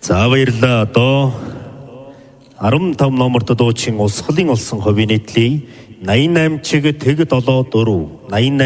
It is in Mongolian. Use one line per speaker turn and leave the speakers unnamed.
За баярлалаа. Одоо 15 номерт дуучин Усхлын олсон хувийн нийтлийг 88 чиг тэг 74 88